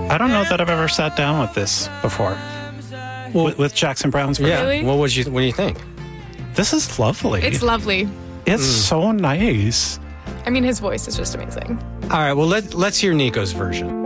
I don't know that I've ever sat down with this before. With Jackson Browne's version. Yeah. Really? What do you think? This is lovely. It's lovely. It's so nice. I mean, his voice is just amazing. All right. Well, let's hear Nico's version.